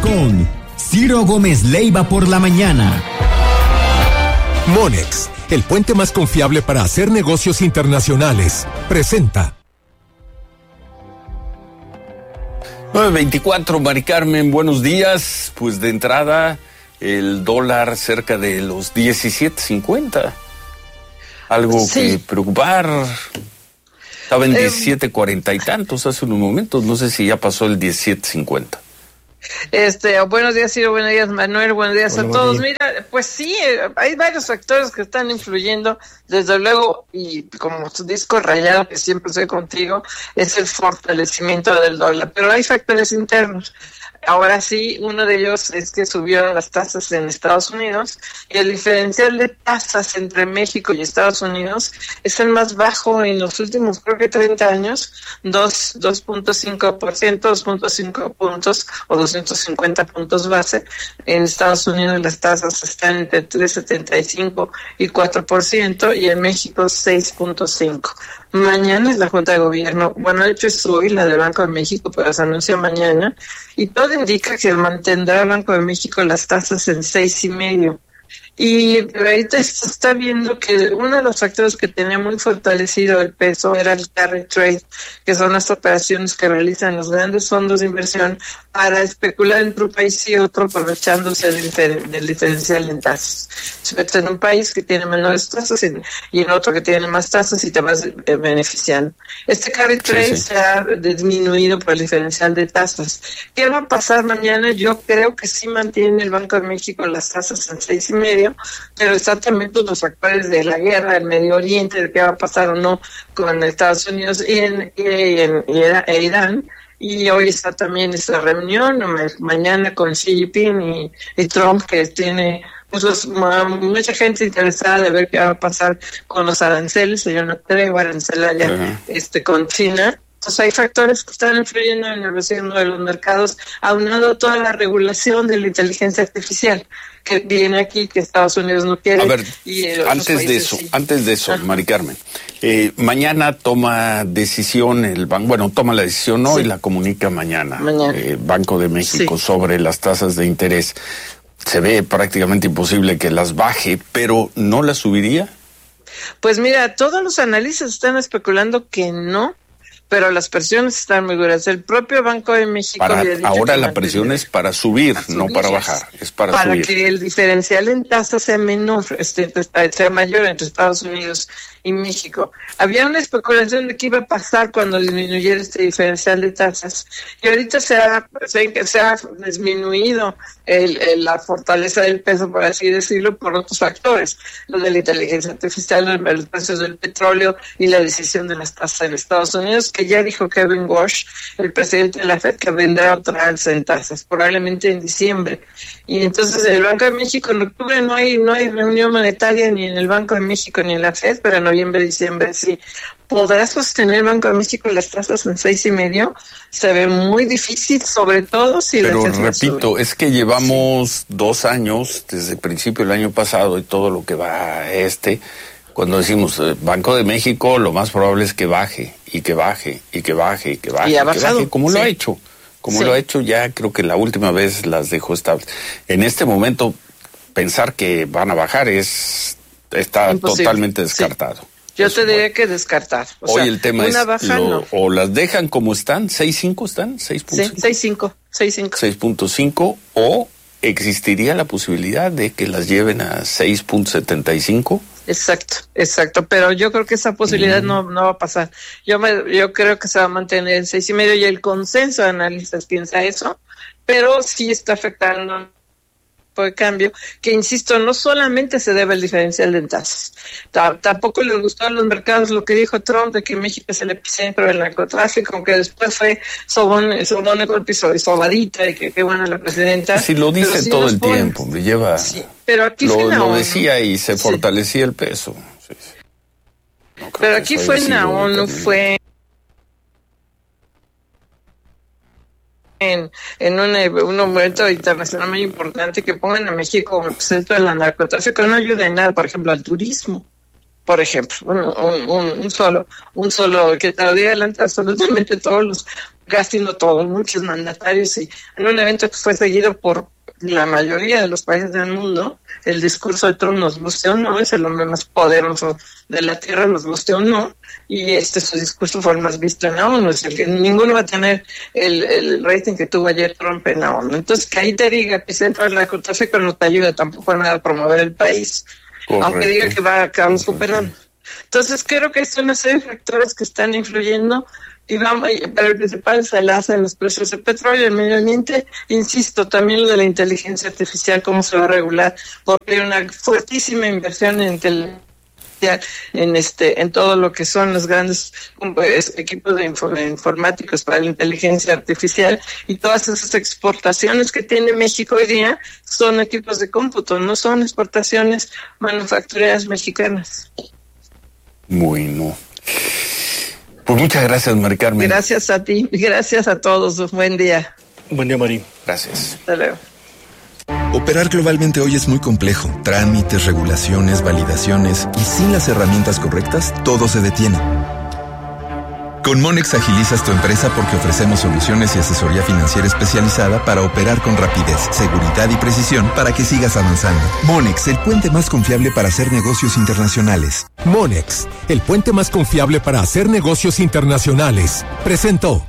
con Ciro Gómez Leiva por la mañana. Monex, el puente más confiable para hacer negocios internacionales, presenta. 9:24, Mari Carmen, buenos días. Pues de entrada, el dólar cerca de los 17.50. Algo que preocupar. Estaba en 17.40 y tantos hace unos momentos. No sé si ya pasó el 17.50. Buenos días, Ciro, buenos días, Manuel, buenos días a todos. Mira, pues sí, hay varios factores que están influyendo, desde luego, y como tu disco rayado, que siempre estoy contigo, es el fortalecimiento del dólar, pero hay factores internos. Ahora sí, uno de ellos es que subieron las tasas en Estados Unidos y el diferencial de tasas entre México y Estados Unidos es el más bajo en los últimos, creo que 30 años, 2.5%, 2.5 puntos o 250 puntos base. En Estados Unidos las tasas están entre 3.75 y 4% y en México 6.5%. Mañana es la Junta de Gobierno, bueno, de hecho es hoy la del Banco de México, pero se anuncia mañana, y todo indica que mantendrá el Banco de México las tasas en 6.5%. Y ahorita se está viendo que uno de los factores que tenía muy fortalecido el peso era el carry trade, que son las operaciones que realizan los grandes fondos de inversión para especular entre un país y otro, aprovechándose del diferencial en tasas. Si metes en un país que tiene menores tasas y en otro que tiene más tasas y te vas beneficiando. Este carry trade se ha disminuido por el diferencial de tasas. ¿Qué va a pasar mañana? Yo creo que sí mantiene el Banco de México las tasas en 6.5%, pero están también todos los factores de la guerra, del Medio Oriente, de qué va a pasar o no con Estados Unidos e Irán. Y hoy está también esta reunión, mañana con Xi Jinping y Trump, que tiene mucha gente interesada de ver qué va a pasar con los aranceles. Yo no creo arancelaria con China. Entonces hay factores que están influyendo en el retorno de los mercados, aunado a toda la regulación de la inteligencia artificial que viene aquí, que Estados Unidos no quiere. A ver, antes de eso, Mari Carmen, mañana toma decisión el banco, toma la decisión hoy y la comunica mañana. Banco de México sobre las tasas de interés. Se ve prácticamente imposible que las baje, pero ¿no las subiría? Pues mira, todos los analistas están especulando que no, pero las presiones están muy duras. El propio Banco de México ahora la presión es para subir, no para bajar, es para subir. Para que el diferencial en tasas sea menor, sea mayor entre Estados Unidos y México. Había una especulación de qué iba a pasar cuando disminuyera este diferencial de tasas, y ahorita se ha disminuido la fortaleza del peso, por así decirlo, por otros factores, lo de la inteligencia artificial, los precios del petróleo y la decisión de las tasas en Estados Unidos, que ya dijo Kevin Warsh, el presidente de la FED, que vendrá otra alza en tasas, probablemente en diciembre. Y entonces el Banco de México en octubre no hay reunión monetaria ni en el Banco de México ni en la FED, pero en noviembre, diciembre sí. ¿Podrá sostener el Banco de México las tasas en 6.5%? Se ve muy difícil, sobre todo si Pero repito, es que llevamos 2 años, desde el principio del año pasado y todo lo que va cuando decimos Banco de México, lo más probable es que baje, y que baje, y que baje, y que baje, y ha bajado, como lo ha hecho. Lo ha hecho ya, creo que la última vez las dejó estables. En este momento, pensar que van a bajar está imposible, totalmente descartado. Yo te diría que descartar. Hoy el tema es, o las dejan como están, 6.5 están, 6.5. Sí, 6.5. O existiría la posibilidad de que las lleven a 6.75. Exacto, pero yo creo que esa posibilidad no va a pasar. Yo creo que se va a mantener en 6.5 y el consenso de analistas piensa eso, pero sí está afectando de cambio, que insisto, no solamente se debe al diferencial de tasas. Tampoco les gustó a los mercados lo que dijo Trump de que México es el epicentro del narcotráfico, aunque después fue sobón golpe y sobadita, y que qué buena la presidenta. Sí, lo dice sí todo el tiempo, me lleva. Sí, pero aquí lo decía y se fortalecía el peso. Sí. No, pero aquí fue en la ONU, fue en un momento internacional muy importante, que pongan a México como el centro del narcotráfico no ayuda en nada, por ejemplo, al turismo. por ejemplo, un solo que te lo diga delante absolutamente todos los, casi no todos, muchos mandatarios, y en un evento que fue seguido por la mayoría de los países del mundo, el discurso de Trump nos guste o no, es el hombre más poderoso de la Tierra, nos guste o no, y su discurso fue el más visto en la ONU, es el que ninguno va a tener el rating que tuvo ayer Trump en la ONU. Entonces, que ahí te diga que centro del narcotráfico no te ayuda tampoco a nada a promover el país. Correcto. Aunque diga que vamos superando. Entonces, creo que son una serie de factores que están influyendo. Pero el principal es el alza en los precios del petróleo, el medio ambiente, insisto, también lo de la inteligencia artificial, cómo se va a regular, porque hay una fuertísima inversión en inteligencia en todo lo que son los grandes equipos de informáticos para la inteligencia artificial, y todas esas exportaciones que tiene México hoy día son equipos de cómputo, no son exportaciones manufactureras mexicanas. Bueno. Pues muchas gracias, Mari Carmen. Gracias a ti, gracias a todos. Buen día. Buen día, Mari. Gracias. Hasta luego. Operar globalmente hoy es muy complejo. Trámites, regulaciones, validaciones, y sin las herramientas correctas, todo se detiene. Con Monex agilizas tu empresa porque ofrecemos soluciones y asesoría financiera especializada para operar con rapidez, seguridad y precisión para que sigas avanzando. Monex, el puente más confiable para hacer negocios internacionales. Monex, el puente más confiable para hacer negocios internacionales. Presentó.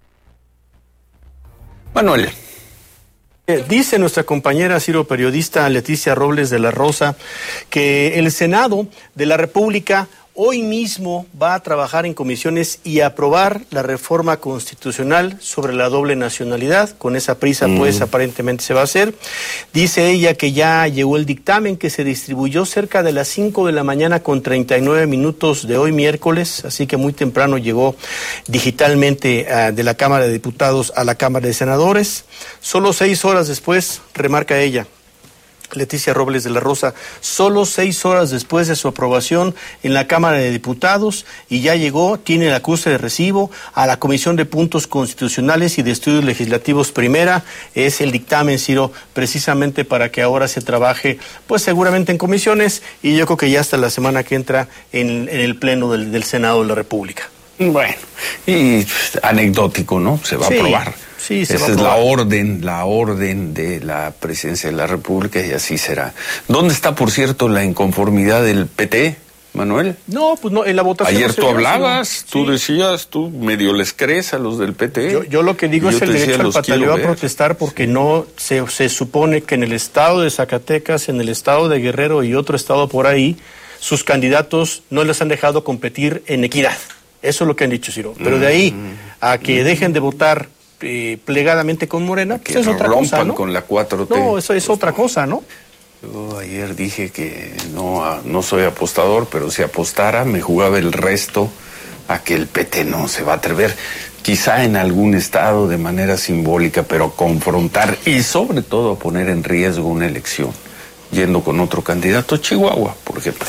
Manuel. Dice nuestra compañera periodista Leticia Robles de la Rosa que el Senado de la República hoy mismo va a trabajar en comisiones y aprobar la reforma constitucional sobre la doble nacionalidad. Con esa prisa, pues, aparentemente se va a hacer. Dice ella que ya llegó el dictamen, que se distribuyó cerca de las 5 de la mañana con 39 minutos de hoy miércoles, así que muy temprano llegó digitalmente de la Cámara de Diputados a la Cámara de Senadores. Solo 6 horas después, remarca ella, Leticia Robles de la Rosa, solo 6 horas después de su aprobación en la Cámara de Diputados, y ya llegó, tiene el acuse de recibo a la Comisión de Puntos Constitucionales y de Estudios Legislativos Primera. Es el dictamen, Ciro, precisamente para que ahora se trabaje, pues seguramente en comisiones, y yo creo que ya hasta la semana que entra en el Pleno del Senado de la República. Bueno, y anecdótico, ¿no? Se va a aprobar. Sí, esa es la orden de la Presidencia de la República, y así será. ¿Dónde está, por cierto, la inconformidad del PT, Manuel? No, pues no, en la votación. Ayer no tú hablabas, tú sí. decías, tú medio les crees a los del PT. Yo lo que digo es el derecho al pataleo a protestar, porque no se supone que en el estado de Zacatecas, en el estado de Guerrero y otro estado por ahí, sus candidatos no les han dejado competir en equidad. Eso es lo que han dicho, Ciro. Pero de ahí a que dejen de votar plegadamente con Morena, pues es otra cosa, ¿no? Con la 4T. No, eso es otra cosa, ¿no? Yo ayer dije que no soy apostador, pero si apostara me jugaba el resto a que el PT no se va a atrever, quizá en algún estado de manera simbólica, pero confrontar y sobre todo a poner en riesgo una elección, yendo con otro candidato, Chihuahua, por ejemplo.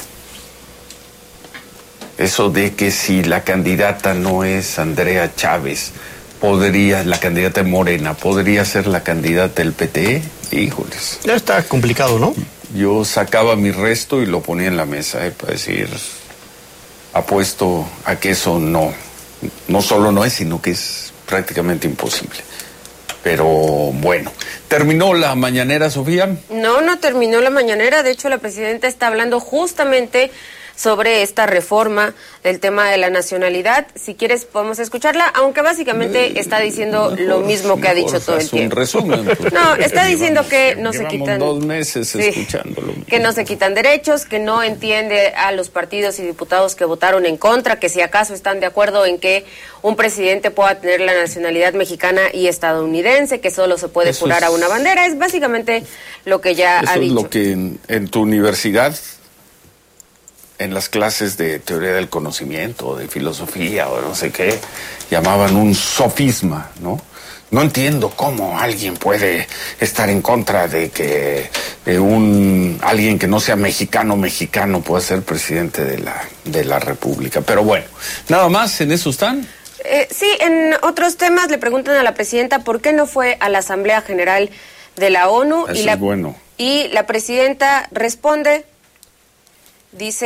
Eso de que si la candidata no es Andrea Chávez, la candidata de Morena, podría ser la candidata del PT, híjoles. Ya está complicado, ¿no? Yo sacaba mi resto y lo ponía en la mesa, para decir, apuesto a que eso no solo no es, sino que es prácticamente imposible. Pero bueno, ¿terminó la mañanera, Sofía? No terminó la mañanera. De hecho, la presidenta está hablando justamente sobre esta reforma del tema de la nacionalidad. Si quieres podemos escucharla, aunque básicamente está diciendo lo mismo que ha dicho todo el tiempo. Un resumen. Pues, no, está diciendo que no se quitan... 2 meses escuchándolo. Que no se quitan derechos, que no entiende a los partidos y diputados que votaron en contra, que si acaso están de acuerdo en que un presidente pueda tener la nacionalidad mexicana y estadounidense, que solo se puede jurar a una bandera. Es básicamente lo que ya ha dicho. Eso es lo que en tu universidad, en las clases de teoría del conocimiento, de filosofía o no sé qué, llamaban un sofisma, ¿no? No entiendo cómo alguien puede estar en contra de que alguien que no sea mexicano pueda ser presidente de la República. Pero bueno, nada más, ¿en eso están? Sí, en otros temas le preguntan a la presidenta por qué no fue a la Asamblea General de la ONU. Eso es bueno. Y la presidenta responde, dice,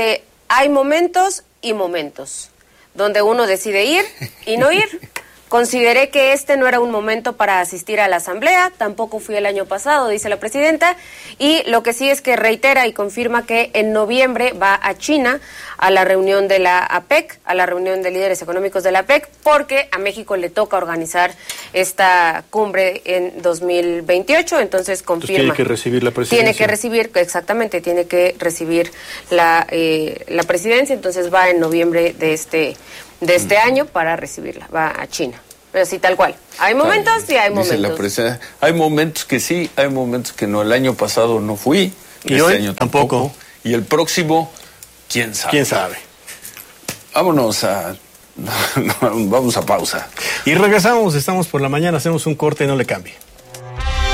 hay momentos y momentos donde uno decide ir y no ir. Consideré que este no era un momento para asistir a la asamblea, tampoco fui el año pasado, dice la presidenta, y lo que sí es que reitera y confirma que en noviembre va a China a la reunión de la APEC, a la reunión de líderes económicos de la APEC, porque a México le toca organizar esta cumbre en 2028, entonces confirma. Entonces tiene que recibir la presidencia. Tiene que recibir, exactamente, tiene que recibir la presidencia, entonces va en noviembre de este año para recibirla, va a China. Pero sí, tal cual. Hay momentos y hay momentos. Dice la presidenta, hay momentos que sí, hay momentos que no. El año pasado no fui, y este hoy año tampoco. Y el próximo, ¿quién sabe? ¿Quién sabe? Vámonos vamos a pausa. Y regresamos, estamos por la mañana, hacemos un corte, no le cambie.